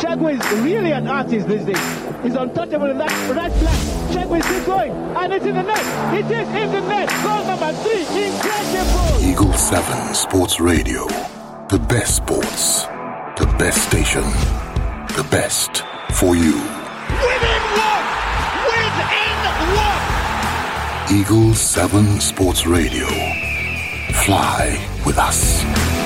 Thiago is really an artist these days. He's untouchable in that right flank. Thiago is still going, and it's in the net. It is in the net. Goal number 3. Incredible. Eagle 7 Sports Radio. The best sports. The best station. The best for you. Within one! Within one! Eagle 7 Sports Radio. Fly with us.